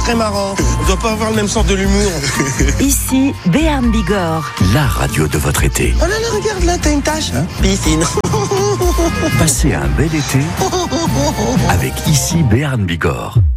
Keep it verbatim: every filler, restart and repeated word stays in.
très marrant. On doit pas avoir le même sens de l'humour. Ici, Béarn Bigorre. La radio de votre été. Oh là là, regarde là, t'as une tache. Hein, piscine. Passez un bel été avec Ici Béarn Bigorre.